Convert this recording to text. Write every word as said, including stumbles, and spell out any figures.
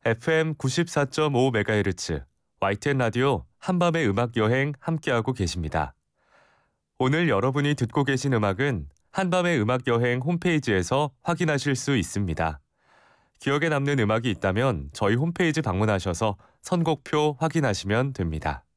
에프엠 구십사 점 오 메가헤르츠 와이티엔 라디오 한밤의 음악 여행 함께하고 계십니다. 오늘 여러분이 듣고 계신 음악은 한밤의 음악 여행 홈페이지에서 확인하실 수 있습니다. 기억에 남는 음악이 있다면 저희 홈페이지 방문하셔서 선곡표 확인하시면 됩니다.